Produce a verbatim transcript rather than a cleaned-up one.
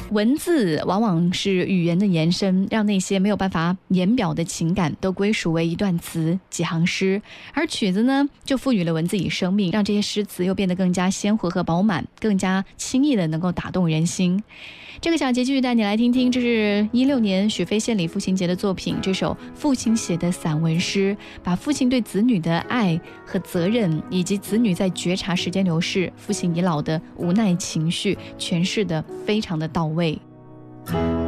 文字往往是语言的延伸，让那些没有办法言表的情感都归属为一段词、几行诗，而曲子呢，就赋予了文字以生命，让这些诗词又变得更加鲜活和饱满，更加轻易的能够打动人心。这个小节继续带你来听听，这是一六年许飞献礼父亲节的作品，这首父亲写的散文诗，把父亲对子女的爱和责任，以及子女在觉察时间流逝、父亲已老的无奈情绪诠释得非常的到位。